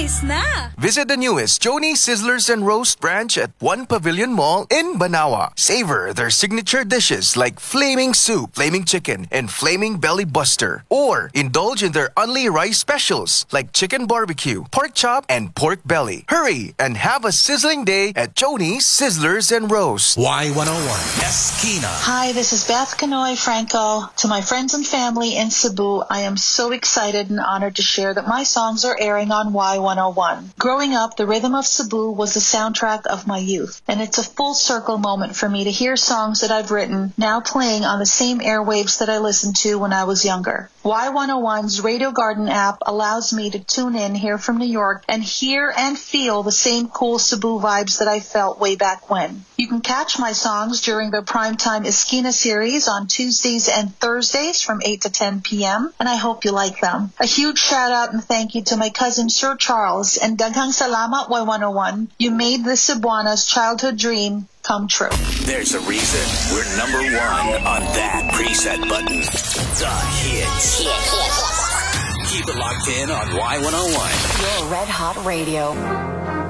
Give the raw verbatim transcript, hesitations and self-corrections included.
Nice na! Visit the newest Joni Sizzlers and Roast branch at One Pavilion Mall in Banawa. Savor their signature dishes like Flaming Soup, Flaming Chicken, and Flaming Belly Buster. Or indulge in their Only Rice specials like Chicken Barbecue, Pork Chop, and Pork Belly. Hurry and have a sizzling day at Joni Sizzlers and Roast. Y one oh one, Esquina. Hi, this is Beth Canoy Franco. To my friends and family in Cebu, I am so excited and honored to share that my songs are airing on Y one oh one. Growing up, the rhythm of Cebu was the soundtrack of my youth, and it's a full circle moment for me to hear songs that I've written now playing on the same airwaves that I listened to when I was younger. Y one oh one's Radio Garden app allows me to tune in here from New York and hear and feel the same cool Cebu vibes that I felt way back when. You can catch my songs during the Primetime Esquina series on Tuesdays and Thursdays from eight to ten p.m., and I hope you like them. A huge shout out and thank you to my cousin Sir Charles, and daghang salamat Y one oh one. You made the Cebuana's childhood dream come true. There's a reason we're number one on that preset button. The hits. Keep it locked in on Y one oh one. Your Red Hot Radio.